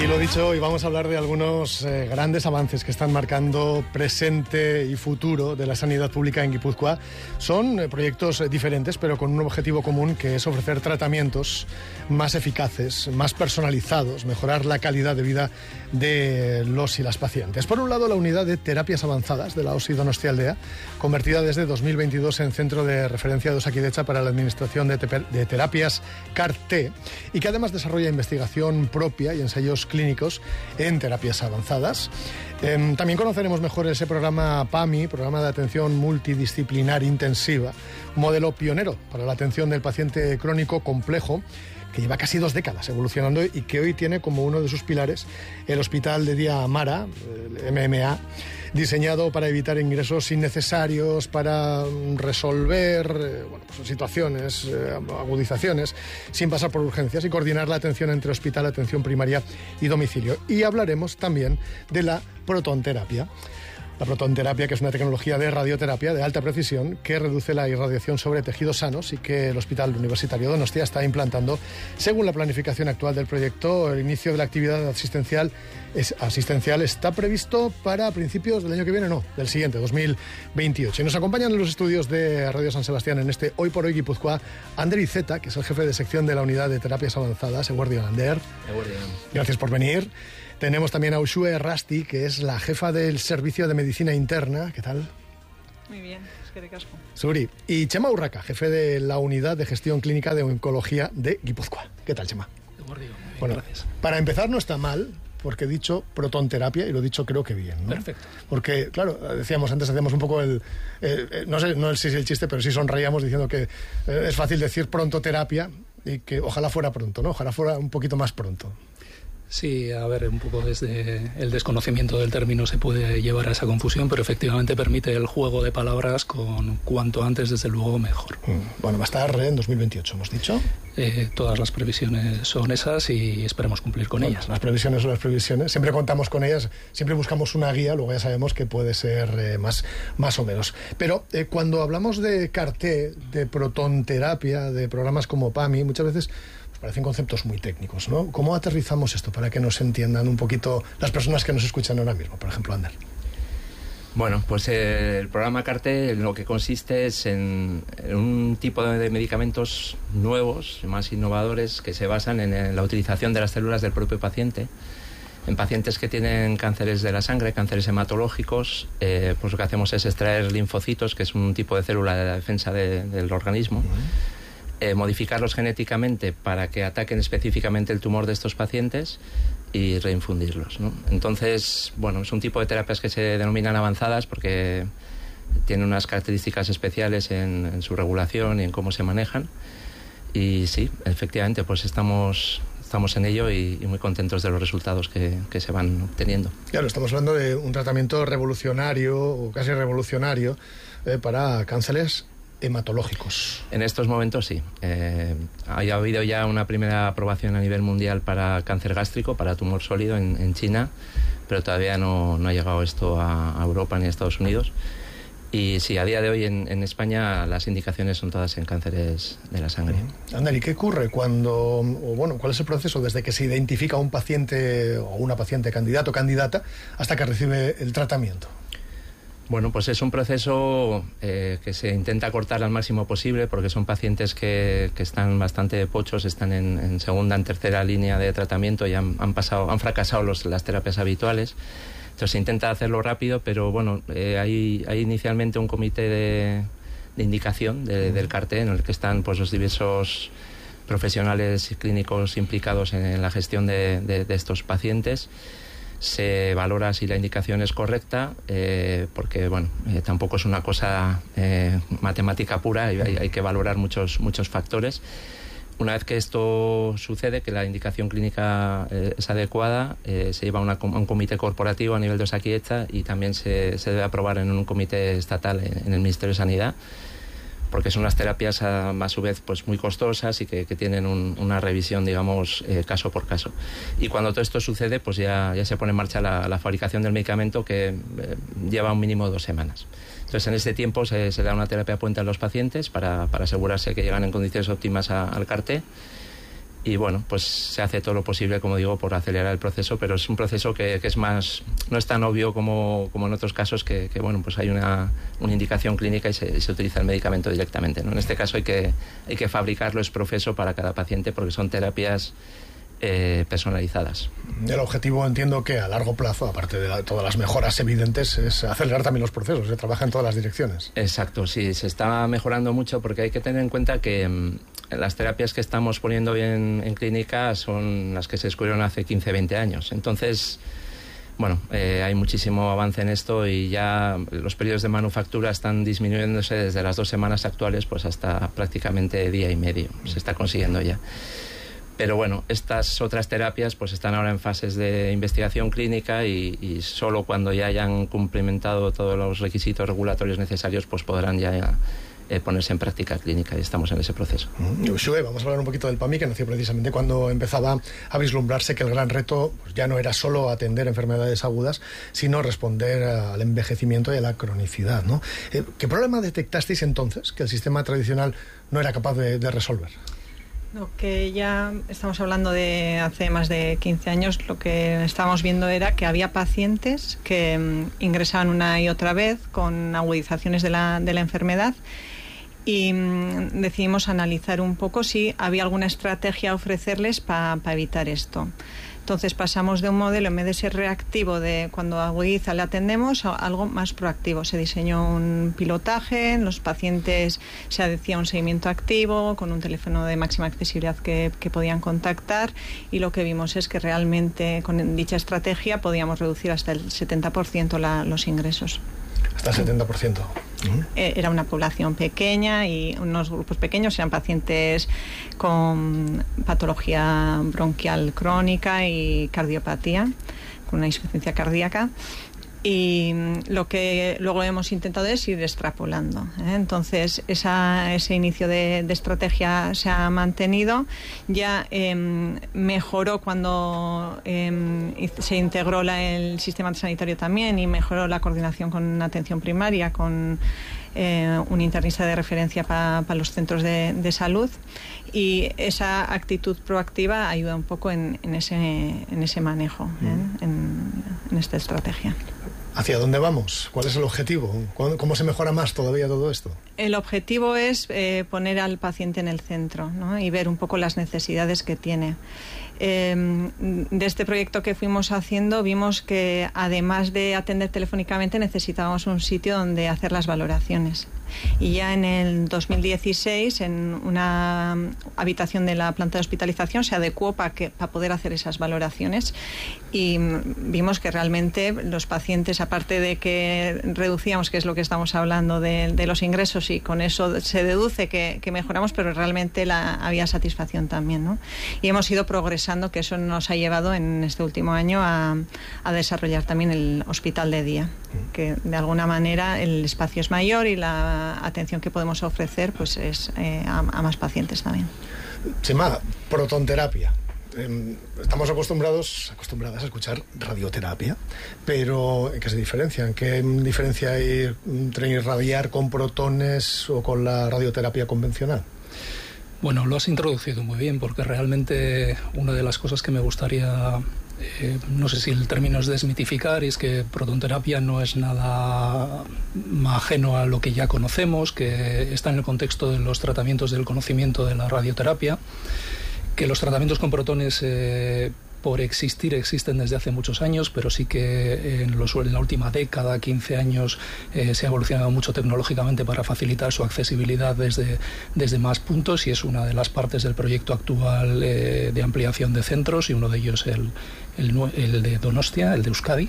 Y lo dicho, hoy vamos a hablar de algunos grandes avances que están marcando presente y futuro de la sanidad pública en Guipúzcoa. Son proyectos diferentes, pero con un objetivo común, que es ofrecer tratamientos más eficaces, más personalizados, mejorar la calidad de vida de los y las pacientes. Por un lado, la unidad de terapias avanzadas de la OSI Donostialdea, convertida desde 2022 en centro de referencia de Osakidetza para la administración de terapias CAR-T, y que además desarrolla investigación propia y ensayos clínicos en terapias avanzadas. También conoceremos mejor ese programa PAMI, Programa de Atención Multidisciplinar Intensiva, un modelo pionero para la atención del paciente crónico complejo, que lleva casi 2 décadas evolucionando y que hoy tiene como uno de sus pilares el Hospital de Día Amara, el MMA, diseñado para evitar ingresos innecesarios, para resolver situaciones, agudizaciones, sin pasar por urgencias, y coordinar la atención entre hospital, atención primaria y domicilio. Y hablaremos también de la protonterapia. La protonterapia, que es una tecnología de radioterapia de alta precisión que reduce la irradiación sobre tejidos sanos y que el Hospital Universitario Donostia está implantando. Según la planificación actual del proyecto, el inicio de la actividad asistencial está previsto para principios del año que viene, del siguiente, 2028. Y nos acompañan en los estudios de Radio San Sebastián en este Hoy por Hoy Guipúzcoa Ander Iceta, que es el jefe de sección de la unidad de terapias avanzadas. Eguerdion, Ander. Eguerdion. Gracias por venir. Tenemos también a Uxue Rasti, que es la jefa del Servicio de Medicina Interna. ¿Qué tal? Muy bien, es que de casco. Suri. Y Chema Urraca, jefe de la Unidad de Gestión Clínica de Oncología de Guipúzcoa. ¿Qué tal, Chema? Bueno, gracias. Para empezar, no está mal, porque he dicho protonterapia y lo he dicho creo que bien, ¿no? Perfecto. Porque, claro, hacíamos un poco no sé si es el chiste, pero sí sonreíamos diciendo que es fácil decir prontoterapia y que ojalá fuera pronto, ¿no? Ojalá fuera un poquito más pronto. Sí, a ver, un poco desde el desconocimiento del término se puede llevar a esa confusión, pero efectivamente permite el juego de palabras con cuanto antes, desde luego, mejor. Bueno, va a estar en 2028, hemos dicho. Todas las previsiones son esas y esperemos cumplir con ellas. Las previsiones son las previsiones, siempre contamos con ellas, siempre buscamos una guía, luego ya sabemos que puede ser más o menos. Pero cuando hablamos de CAR-T, de protonterapia, de programas como PAMI, muchas veces parecen conceptos muy técnicos, ¿no? ¿Cómo aterrizamos esto para que nos entiendan un poquito las personas que nos escuchan ahora mismo? Por ejemplo, Ander. Bueno, pues el programa CAR-T lo que consiste es en un tipo de medicamentos nuevos, más innovadores, que se basan en la utilización de las células del propio paciente. En pacientes que tienen cánceres de la sangre, cánceres hematológicos, pues lo que hacemos es extraer linfocitos, que es un tipo de célula de la defensa del organismo. Modificarlos genéticamente para que ataquen específicamente el tumor de estos pacientes y reinfundirlos, ¿no? Entonces, bueno, es un tipo de terapias que se denominan avanzadas porque tienen unas características especiales en su regulación y en cómo se manejan. Y sí, efectivamente, pues estamos en ello y muy contentos de los resultados que se van obteniendo. Claro, estamos hablando de un tratamiento revolucionario o casi revolucionario para cánceres hematológicos. En estos momentos sí. Ha habido ya una primera aprobación a nivel mundial para cáncer gástrico, para tumor sólido en China, pero todavía no ha llegado esto a Europa ni a Estados Unidos. Y sí, a día de hoy en España las indicaciones son todas en cánceres de la sangre. Ander, ¿y qué ocurre cuál es el proceso desde que se identifica un paciente o una paciente candidato o candidata hasta que recibe el tratamiento? Bueno, pues es un proceso que se intenta cortar al máximo posible porque son pacientes que están bastante pochos, están en segunda, en tercera línea de tratamiento y han fracasado las terapias habituales. Entonces se intenta hacerlo rápido, pero bueno, hay inicialmente un comité de indicación del CAR-T en el que están pues los diversos profesionales clínicos implicados en la gestión de estos pacientes. Se valora si la indicación es correcta, porque bueno, tampoco es una cosa matemática pura, hay que valorar muchos factores. Una vez que esto sucede, que la indicación clínica es adecuada, se lleva a un comité corporativo a nivel de Osakidetza y también se debe aprobar en un comité estatal en el Ministerio de Sanidad, porque son unas terapias a su vez pues muy costosas y que tienen una revisión, digamos, caso por caso. Y cuando todo esto sucede, pues ya se pone en marcha la fabricación del medicamento, que lleva un mínimo de 2 semanas. Entonces, en este tiempo se da una terapia puente a los pacientes para asegurarse que llegan en condiciones óptimas al CAR-T. Y bueno, pues se hace todo lo posible, como digo, por acelerar el proceso, pero es un proceso que es más, no es tan obvio como en otros casos que bueno, pues hay una indicación clínica y se utiliza el medicamento directamente, ¿no? En este caso hay que fabricarlo ex profeso para cada paciente porque son terapias personalizadas. El objetivo, entiendo que a largo plazo, aparte de todas las mejoras evidentes, es acelerar también los procesos, se trabaja en todas las direcciones. Exacto, sí, se está mejorando mucho porque hay que tener en cuenta que las terapias que estamos poniendo en clínica son las que se descubrieron hace 15, 20 años. Entonces, bueno, hay muchísimo avance en esto y ya los periodos de manufactura están disminuyéndose desde las 2 semanas actuales pues hasta prácticamente día y medio. Se está consiguiendo ya. Pero bueno, estas otras terapias pues están ahora en fases de investigación clínica y solo cuando ya hayan cumplimentado todos los requisitos regulatorios necesarios pues podrán ya ponerse en práctica clínica y estamos en ese proceso. Uxue, vamos a hablar un poquito del PAMI, que nació precisamente cuando empezaba a vislumbrarse que el gran reto pues, ya no era solo atender enfermedades agudas, sino responder al envejecimiento y a la cronicidad, ¿no? ¿Qué problema detectasteis entonces que el sistema tradicional no era capaz de resolver? Lo que ya estamos hablando de hace más de 15 años, lo que estábamos viendo era que había pacientes que ingresaban una y otra vez con agudizaciones de la enfermedad y decidimos analizar un poco si había alguna estrategia a ofrecerles para evitar esto. Entonces pasamos de un modelo, en vez de ser reactivo de cuando agudiza le atendemos, a algo más proactivo. Se diseñó un pilotaje, en los pacientes se hacía un seguimiento activo con un teléfono de máxima accesibilidad que podían contactar y lo que vimos es que realmente con dicha estrategia podíamos reducir hasta el 70% los ingresos. Hasta el 70%. Era una población pequeña y unos grupos pequeños eran pacientes con patología bronquial crónica y cardiopatía, con una insuficiencia cardíaca. Y lo que luego hemos intentado es ir extrapolando, ¿eh? Entonces ese inicio de estrategia se ha mantenido, ya mejoró cuando se integró el sistema sanitario también y mejoró la coordinación con atención primaria, con un internista de referencia para los centros de salud, y esa actitud proactiva ayuda un poco en ese manejo, en esta estrategia. ¿Hacia dónde vamos? ¿Cuál es el objetivo? ¿Cómo se mejora más todavía todo esto? El objetivo es poner al paciente en el centro, ¿no? Y ver un poco las necesidades que tiene. De este proyecto que fuimos haciendo vimos que además de atender telefónicamente necesitábamos un sitio donde hacer las valoraciones. Y ya en el 2016 en una habitación de la planta de hospitalización se adecuó para poder hacer esas valoraciones y vimos que realmente los pacientes, aparte de que reducíamos, que es lo que estamos hablando de los ingresos, y con eso se deduce que mejoramos, pero realmente había satisfacción también, ¿no? Y hemos ido progresando, que eso nos ha llevado en este último año a desarrollar también el hospital de día, que de alguna manera el espacio es mayor y la atención que podemos ofrecer pues es a más pacientes también. Chema, protonterapia. Estamos acostumbradas a escuchar radioterapia, pero ¿en qué se diferencian? ¿Qué diferencia hay entre irradiar con protones o con la radioterapia convencional? Bueno, lo has introducido muy bien, porque realmente una de las cosas que me gustaría, no sé si el término es desmitificar, y es que protonterapia no es nada ajeno a lo que ya conocemos, que está en el contexto de los tratamientos del conocimiento de la radioterapia, que los tratamientos con protones por existir existen desde hace muchos años, pero sí que en la última década, 15 años, se ha evolucionado mucho tecnológicamente para facilitar su accesibilidad desde más puntos, y es una de las partes del proyecto actual de ampliación de centros, y uno de ellos el de Donostia, el de Euskadi.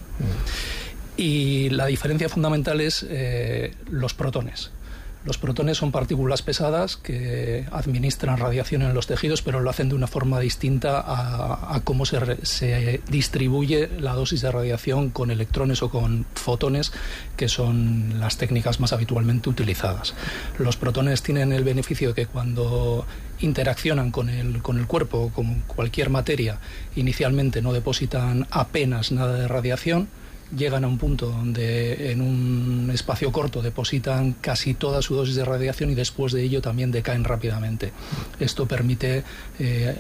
Y la diferencia fundamental es los protones. Los protones son partículas pesadas que administran radiación en los tejidos, pero lo hacen de una forma distinta a cómo se distribuye la dosis de radiación con electrones o con fotones, que son las técnicas más habitualmente utilizadas. Los protones tienen el beneficio de que cuando interaccionan con el cuerpo o con cualquier materia, inicialmente no depositan apenas nada de radiación, llegan a un punto donde en un espacio corto depositan casi toda su dosis de radiación y después de ello también decaen rápidamente. Esto permite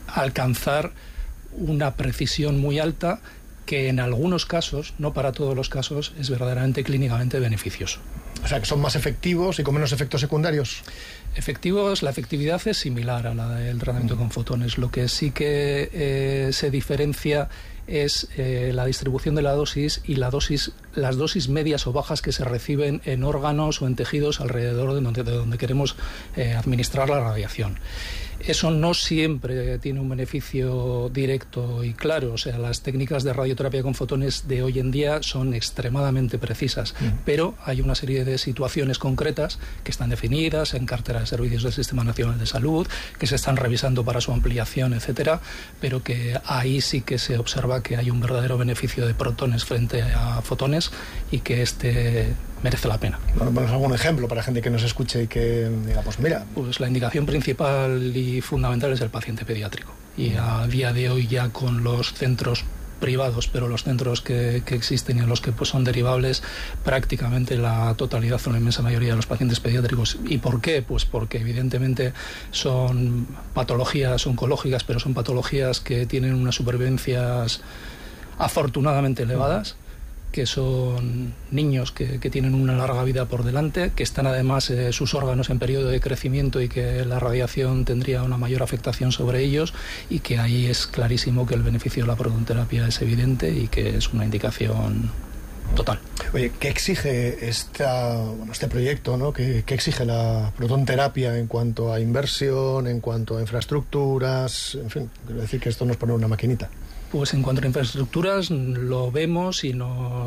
alcanzar una precisión muy alta que en algunos casos, no para todos los casos, es verdaderamente clínicamente beneficioso. O sea, que son más efectivos y con menos efectos secundarios. Efectivos, la efectividad es similar a la del tratamiento con fotones. Lo que sí que se diferencia es la distribución de la dosis y las dosis medias o bajas que se reciben en órganos o en tejidos alrededor de donde queremos administrar la radiación. Eso no siempre tiene un beneficio directo y claro. O sea, las técnicas de radioterapia con fotones de hoy en día son extremadamente precisas, pero hay una serie de situaciones concretas que están definidas en cartera de servicios del Sistema Nacional de Salud, que se están revisando para su ampliación, etcétera, pero que ahí sí que se observa que hay un verdadero beneficio de protones frente a fotones y que merece la pena. Bueno, ponemos algún ejemplo para gente que nos escuche y que diga, pues mira. Pues la indicación principal y fundamental es el paciente pediátrico. Y a día de hoy ya con los centros privados, pero los centros que existen y en los que pues son derivables prácticamente la totalidad o la inmensa mayoría de los pacientes pediátricos. ¿Y por qué? Pues porque evidentemente son patologías oncológicas, pero son patologías que tienen unas supervivencias afortunadamente elevadas, que son niños que tienen una larga vida por delante, que están además sus órganos en periodo de crecimiento y que la radiación tendría una mayor afectación sobre ellos, y que ahí es clarísimo que el beneficio de la protonterapia es evidente y que es una indicación total. Oye, ¿qué exige este proyecto, ¿no? ¿Qué exige la protonterapia en cuanto a inversión, en cuanto a infraestructuras? En fin, quiero decir que esto no es poner una maquinita. Pues en cuanto a infraestructuras lo vemos y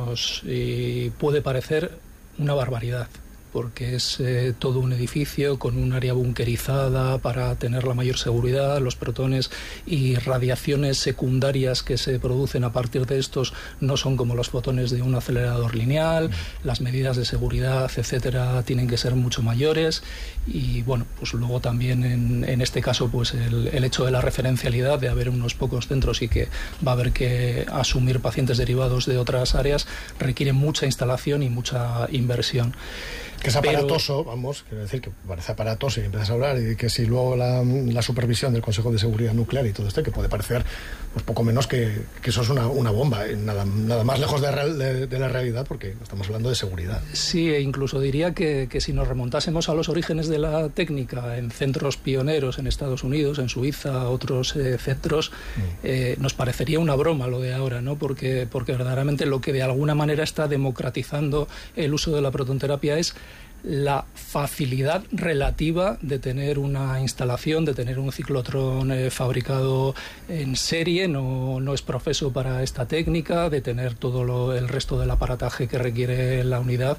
puede parecer una barbaridad, porque es todo un edificio con un área bunkerizada para tener la mayor seguridad. Los protones y radiaciones secundarias que se producen a partir de estos no son como los fotones de un acelerador lineal. Las medidas de seguridad, etcétera, tienen que ser mucho mayores. Y bueno, pues luego también en este caso pues el hecho de la referencialidad, de haber unos pocos centros y que va a haber que asumir pacientes derivados de otras áreas, requiere mucha instalación y mucha inversión. Que es aparatoso, quiero decir que parece aparatoso y empiezas a hablar, y que si luego la supervisión del Consejo de Seguridad Nuclear y todo esto, que puede parecer pues poco menos que eso es una bomba, nada más lejos de la realidad, porque estamos hablando de seguridad. Sí, e incluso diría que si nos remontásemos a los orígenes de la técnica en centros pioneros en Estados Unidos, en Suiza, otros centros, nos parecería una broma lo de ahora, ¿no? Porque verdaderamente lo que de alguna manera está democratizando el uso de la protonterapia es la facilidad relativa de tener una instalación, de tener un ciclotrón fabricado en serie, no es profeso para esta técnica, de tener todo el resto del aparataje que requiere la unidad,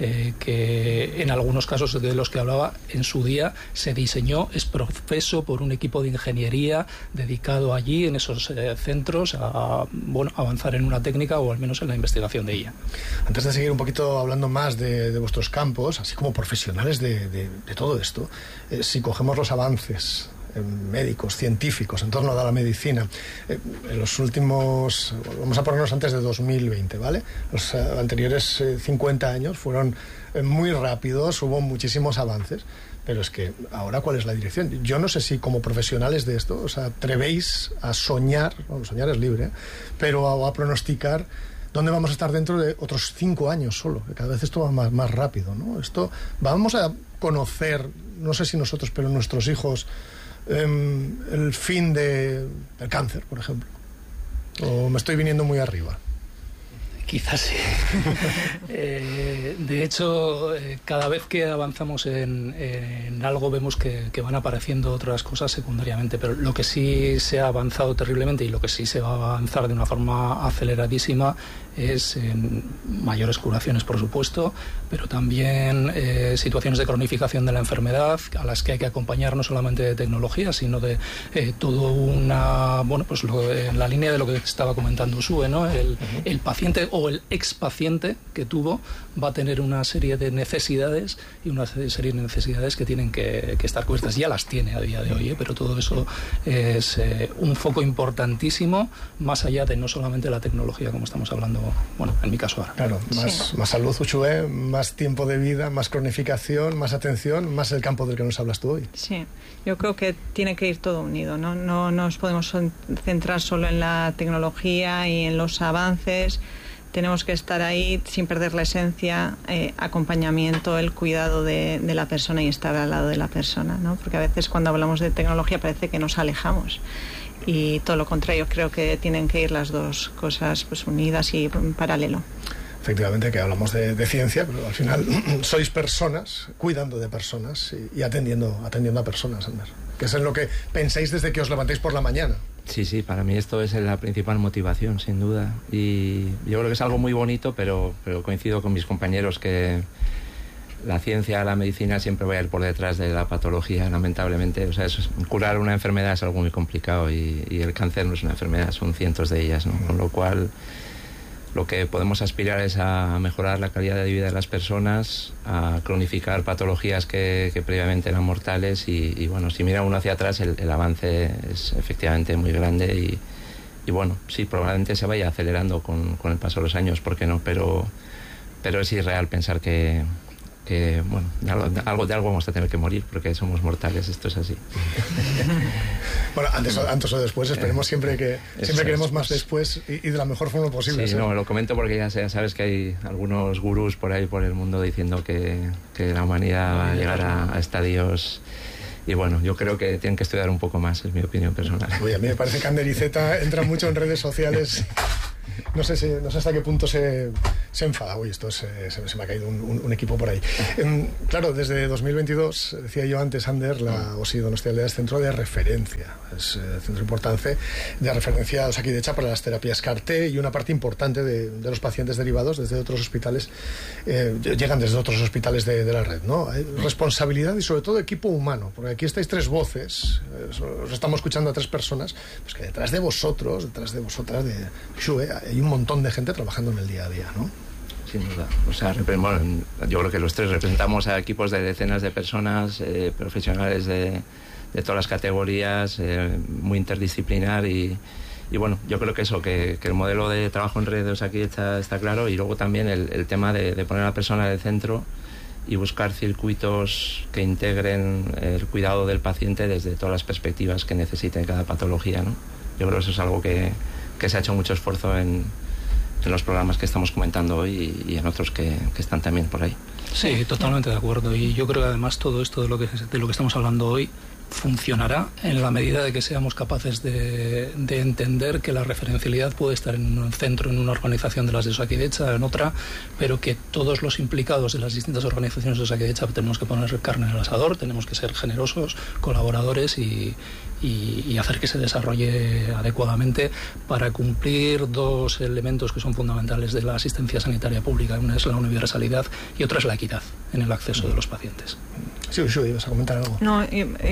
que en algunos casos de los que hablaba en su día se diseñó, es profeso por un equipo de ingeniería dedicado allí en esos centros a avanzar en una técnica o al menos en la investigación de ella. Antes de seguir un poquito hablando más de vuestros campos, así como profesionales de todo esto, si cogemos los avances médicos, científicos en torno a la medicina, en los últimos, vamos a ponernos antes de 2020, ¿vale? Los anteriores 50 años fueron muy rápidos, hubo muchísimos avances, pero es que ahora, ¿cuál es la dirección? Yo no sé si como profesionales de esto os atrevéis a soñar, soñar es libre, pero a pronosticar ¿dónde vamos a estar dentro de otros 5 años solo? Que cada vez esto va más rápido, ¿no? Vamos a conocer, no sé si nosotros, pero nuestros hijos, el fin del cáncer, por ejemplo. ¿O me estoy viniendo muy arriba? Quizás sí. De hecho, cada vez que avanzamos en algo vemos que van apareciendo otras cosas secundariamente, pero lo que sí se ha avanzado terriblemente y lo que sí se va a avanzar de una forma aceleradísima es en mayores curaciones, por supuesto, pero también situaciones de cronificación de la enfermedad a las que hay que acompañar no solamente de tecnología, sino de todo una... Bueno, pues en la línea de lo que estaba comentando Sue, ¿no? El paciente o luego el expaciente que tuvo va a tener una serie de necesidades y una serie de necesidades que tienen que estar cubiertas. Ya las tiene a día de hoy, pero todo eso es un foco importantísimo, más allá de no solamente la tecnología, como estamos hablando, bueno, en mi caso ahora. Claro, más salud, Uxue, más tiempo de vida, más cronificación, más atención, más el campo del que nos hablas tú hoy. Sí, yo creo que tiene que ir todo unido, ¿no? No nos podemos centrar solo en la tecnología y en los avances. Tenemos que estar ahí sin perder la esencia, acompañamiento, el cuidado de la persona y estar al lado de la persona, ¿no? Porque a veces cuando hablamos de tecnología parece que nos alejamos y todo lo contrario, creo que tienen que ir las dos cosas pues unidas y en paralelo. Efectivamente, que hablamos de ciencia, pero al final sois personas, cuidando de personas y atendiendo a personas, Ander. Que es en lo que pensáis desde que os levantáis por la mañana. Sí, para mí esto es la principal motivación, sin duda. Y yo creo que es algo muy bonito, pero coincido con mis compañeros que la ciencia, la medicina siempre va a ir por detrás de la patología, lamentablemente. O sea, curar una enfermedad es algo muy complicado y el cáncer no es una enfermedad, son cientos de ellas, ¿no? Con lo cual, lo que podemos aspirar es a mejorar la calidad de vida de las personas, a cronificar patologías que previamente eran mortales y bueno, si mira uno hacia atrás, el avance es efectivamente muy grande y bueno, sí, probablemente se vaya acelerando con el paso de los años, ¿por qué no? Pero es irreal pensar que bueno, de algo vamos a tener que morir porque somos mortales, esto es así. Bueno, antes o después, esperemos siempre queremos más después y de la mejor forma posible. Sí, no, lo comento porque ya sabes que hay algunos gurús por ahí por el mundo diciendo que la humanidad va a llegar a estadios. Y bueno, yo creo que tienen que estudiar un poco más, es mi opinión personal. Uy, a mí me parece que Ander Iceta entra mucho en redes sociales. No sé hasta qué punto se enfada. Uy, se me ha caído un equipo por ahí. Claro, desde 2022, decía yo antes, Ander, la OSI Donostialdea es centro de referencia. Es centro importante de referencia Osakidetza para las terapias CAR-T y una parte importante de los pacientes derivados desde otros hospitales, llegan desde otros hospitales de la red, ¿no? Hay responsabilidad y sobre todo equipo humano, porque aquí estáis tres voces, os estamos escuchando a tres personas, pues que detrás de vosotras, de Uxue, hay un montón de gente trabajando en el día a día, ¿no? Sin duda. O sea, bueno, yo creo que los tres representamos a equipos de decenas de personas, profesionales de todas las categorías, muy interdisciplinar y bueno, yo creo que eso, que el modelo de trabajo en red de Osakidetza está claro y luego también el tema de poner a la persona en el centro y buscar circuitos que integren el cuidado del paciente desde todas las perspectivas que necesite cada patología, ¿no? Yo creo que eso es algo que se ha hecho mucho esfuerzo en los programas que estamos comentando hoy y en otros que están también por ahí. Sí, totalmente de acuerdo. Y yo creo que además todo esto de lo que estamos hablando hoy funcionará en la medida de que seamos capaces de entender que la referencialidad puede estar en un centro, en una organización de las de Osakidetza, en otra, pero que todos los implicados de las distintas organizaciones de Osakidetza tenemos que poner carne en el asador, tenemos que ser generosos, colaboradores y hacer que se desarrolle adecuadamente para cumplir dos elementos que son fundamentales de la asistencia sanitaria pública. Una es la universalidad y otra es la equidad en el acceso de los pacientes. Sí, ibas a comentar algo. No,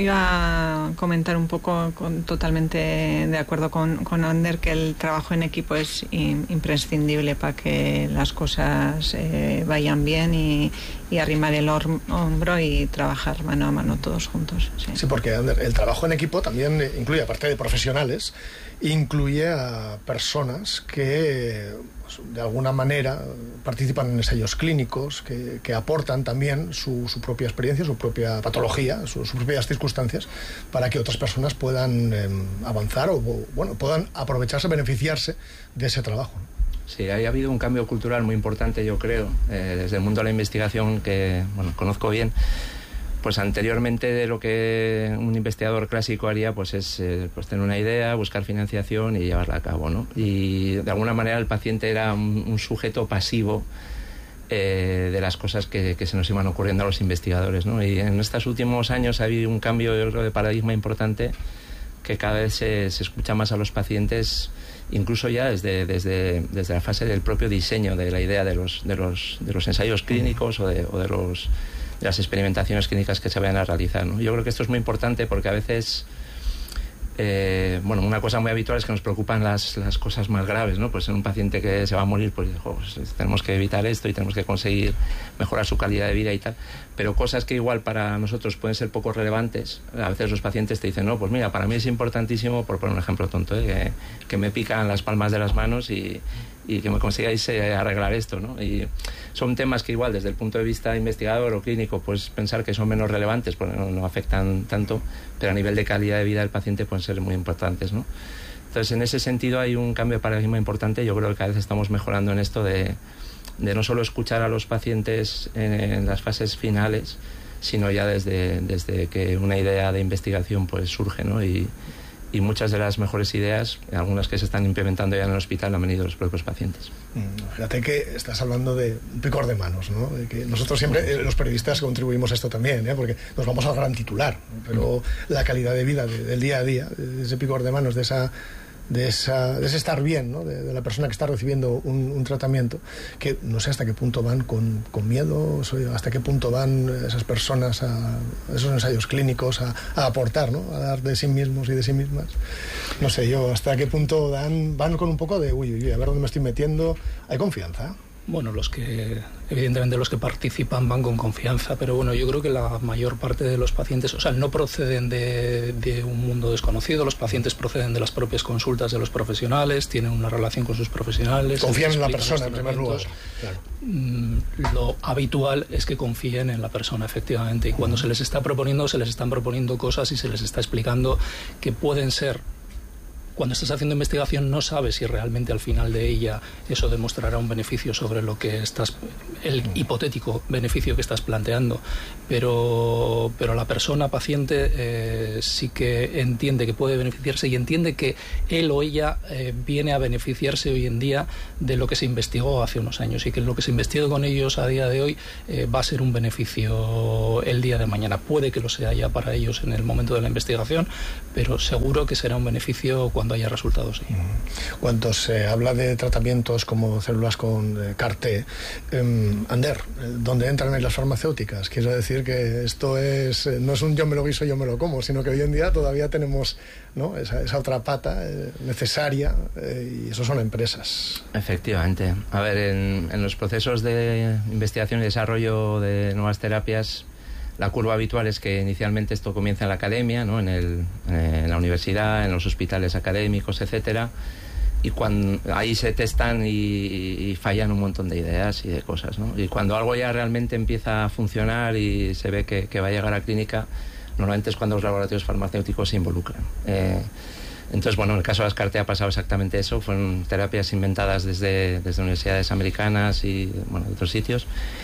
iba a comentar un poco, totalmente de acuerdo con Ander, que el trabajo en equipo es imprescindible para que las cosas vayan bien y arrimar el hombro y trabajar mano a mano todos juntos. Sí, porque Ander, el trabajo en equipo también incluye, aparte de profesionales, incluye a personas que de alguna manera participan en ensayos clínicos, que aportan también su propia experiencia, su propia patología, sus propias circunstancias, para que otras personas puedan avanzar o bueno, puedan aprovecharse, beneficiarse de ese trabajo, ¿no? Sí, ha habido un cambio cultural muy importante, yo creo, desde el mundo de la investigación que bueno, conozco bien. Pues anteriormente de lo que un investigador clásico haría pues es pues tener una idea, buscar financiación y llevarla a cabo, ¿no? Y de alguna manera el paciente era un sujeto pasivo de las cosas que se nos iban ocurriendo a los investigadores, ¿no? Y en estos últimos años ha habido un cambio, yo creo, de paradigma importante, que cada vez se escucha más a los pacientes, incluso ya desde la fase del propio diseño de la idea de los ensayos clínicos o de las experimentaciones clínicas que se vayan a realizar, ¿no? Yo creo que esto es muy importante porque a veces bueno, una cosa muy habitual es que nos preocupan las cosas más graves, ¿no? Pues en un paciente que se va a morir, pues tenemos que evitar esto y tenemos que conseguir mejorar su calidad de vida y tal. Pero cosas que igual para nosotros pueden ser poco relevantes, a veces los pacientes te dicen, no, pues mira, para mí es importantísimo, por poner un ejemplo tonto, que me pican las palmas de las manos y que me consigáis arreglar esto, ¿no? Y son temas que igual desde el punto de vista investigador o clínico puedes pensar que son menos relevantes porque no afectan tanto, pero a nivel de calidad de vida del paciente pueden ser muy importantes, ¿no? Entonces, en ese sentido hay un cambio de paradigma importante. Yo creo que cada vez estamos mejorando en esto de no solo escuchar a los pacientes en las fases finales, sino ya desde que una idea de investigación pues surge, ¿no? Y muchas de las mejores ideas, algunas que se están implementando ya en el hospital, han venido de los propios pacientes. Fíjate que estás hablando de un picor de manos, ¿no? De que nosotros siempre, los periodistas, contribuimos a esto también, porque nos vamos al gran titular, pero la calidad de vida del día a día, de ese picor de manos, de ese estar bien, ¿no? De la persona que está recibiendo un tratamiento, que no sé hasta qué punto van con miedo, hasta qué punto van esas personas a esos ensayos clínicos a aportar, ¿no? A dar de sí mismos y de sí mismas. No sé yo hasta qué punto van con un poco de uy, a ver dónde me estoy metiendo. ¿Hay confianza? Bueno, evidentemente los que participan van con confianza, pero bueno, yo creo que la mayor parte de los pacientes, o sea, no proceden de un mundo desconocido, los pacientes proceden de las propias consultas de los profesionales, tienen una relación con sus profesionales. Confían en la persona en primer lugar. Claro. Lo habitual es que confíen en la persona, efectivamente, y cuando se les están proponiendo cosas y se les está explicando que pueden ser. Cuando estás haciendo investigación no sabes si realmente al final de ella eso demostrará un beneficio sobre lo que el hipotético beneficio que estás planteando, pero la persona paciente sí que entiende que puede beneficiarse y entiende que él o ella viene a beneficiarse hoy en día de lo que se investigó hace unos años y que lo que se investiga con ellos a día de hoy va a ser un beneficio el día de mañana. Puede que lo sea ya para ellos en el momento de la investigación, pero seguro que será un beneficio cuando haya resultados. Sí. Cuando se habla de tratamientos como células con CAR-T, Ander, ¿dónde entran ahí las farmacéuticas? Quiero decir que esto no es un yo me lo guiso, yo me lo como, sino que hoy en día todavía tenemos, ¿no? esa otra pata necesaria y eso son empresas. Efectivamente. A ver, en los procesos de investigación y desarrollo de nuevas terapias, la curva habitual es que inicialmente esto comienza en la academia, ¿no? en la universidad, en los hospitales académicos, etcétera, y cuando ahí se testan y fallan un montón de ideas y de cosas, ¿no? Y cuando algo ya realmente empieza a funcionar y se ve que va a llegar a clínica, normalmente es cuando los laboratorios farmacéuticos se involucran. Entonces, bueno, en el caso de las CAR-T ha pasado exactamente eso. Fueron terapias inventadas desde universidades americanas y bueno, de otros sitios.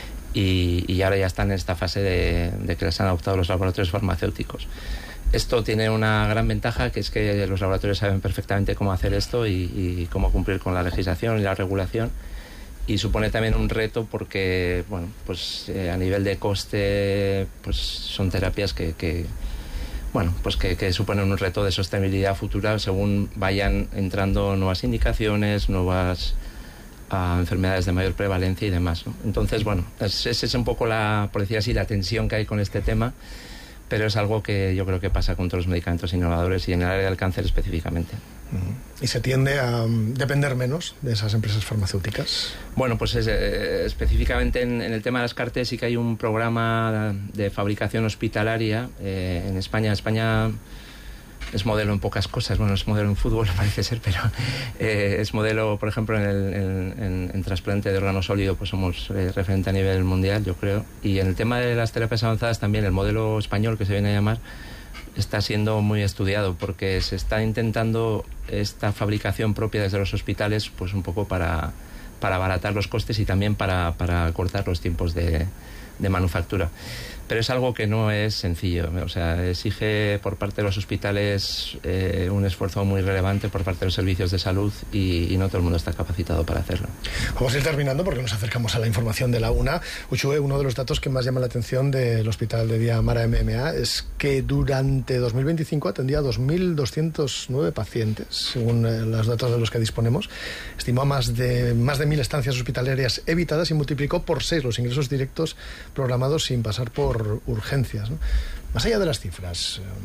Y ahora ya están en esta fase de que las han adoptado los laboratorios farmacéuticos. Esto tiene una gran ventaja, que es que los laboratorios saben perfectamente cómo hacer esto y cómo cumplir con la legislación y la regulación. Y supone también un reto porque, bueno, pues a nivel de coste, pues son terapias que suponen un reto de sostenibilidad futura según vayan entrando nuevas indicaciones, nuevas a enfermedades de mayor prevalencia y demás, ¿no? Entonces, bueno, esa es un poco por decir así, la tensión que hay con este tema, pero es algo que yo creo que pasa con todos los medicamentos innovadores y en el área del cáncer específicamente. ¿Y se tiende a depender menos de esas empresas farmacéuticas? Bueno, pues específicamente en el tema de las CAR-T sí que hay un programa de fabricación hospitalaria en España. España es modelo en pocas cosas, bueno, es modelo en fútbol parece ser, pero es modelo, por ejemplo, en trasplante de órgano sólido, pues somos referente a nivel mundial, yo creo, y en el tema de las terapias avanzadas también el modelo español, que se viene a llamar, está siendo muy estudiado porque se está intentando esta fabricación propia desde los hospitales, pues un poco para abaratar los costes y también para cortar los tiempos de manufactura. Pero es algo que no es sencillo, o sea, exige por parte de los hospitales un esfuerzo muy relevante por parte de los servicios de salud y no todo el mundo está capacitado para hacerlo. Vamos a ir terminando porque nos acercamos a la información de la una. Uxue, uno de los datos que más llama la atención del Hospital de Día Mara MMA es que durante 2025 atendía a 2.209 pacientes, según los datos de los que disponemos. Estimó más de 1.000 estancias hospitalarias evitadas y multiplicó por 6 los ingresos directos programados sin pasar por urgencias, ¿no? Más allá de las cifras,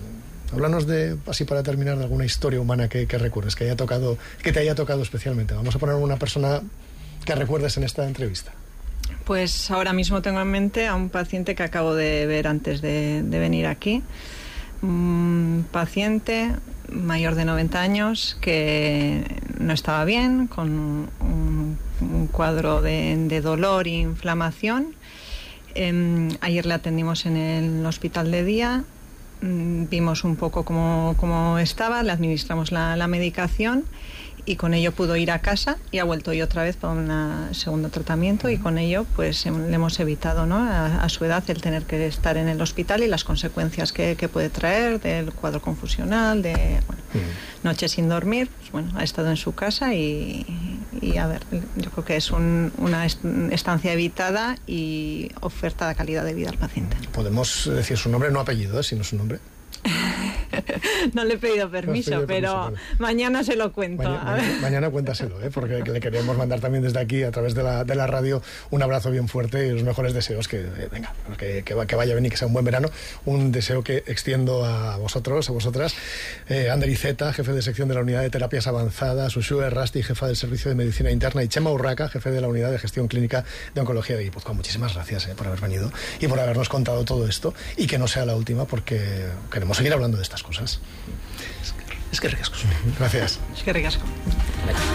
Háblanos de, así para terminar, de alguna historia humana que recuerdes, que te haya tocado especialmente. Vamos a poner una persona que recuerdes en esta entrevista. Pues ahora mismo tengo en mente a un paciente que acabo de ver antes de venir aquí. Un paciente mayor de 90 años que no estaba bien, con un cuadro de dolor e inflamación. Ayer le atendimos en el hospital de día, vimos un poco cómo estaba, le administramos la medicación y con ello pudo ir a casa y ha vuelto hoy otra vez para un segundo tratamiento, y con ello pues le hemos evitado, ¿no?, a su edad el tener que estar en el hospital y las consecuencias que puede traer del cuadro confusional, de noches sin dormir. Pues bueno, ha estado en su casa y a ver, yo creo que es una estancia evitada y oferta de calidad de vida al paciente. Podemos decir su nombre, no apellido, sino su nombre. No le he pedido permiso, pero mañana se lo cuento. Mañana cuéntaselo, porque le queremos mandar también desde aquí, a través de la radio, un abrazo bien fuerte y los mejores deseos, que vaya bien y que sea un buen verano. Un deseo que extiendo a vosotros, a vosotras. Ander Iceta, jefe de sección de la Unidad de Terapias Avanzadas, Uxue Errasti, jefa del Servicio de Medicina Interna, y Chema Urraca, jefe de la Unidad de Gestión Clínica de Oncología de Guipúzcoa. Muchísimas gracias por haber venido y por habernos contado todo esto, y que no sea la última, porque queremos seguir hablando de estas cosas. Es que ricasco. Gracias. Es que ricasco.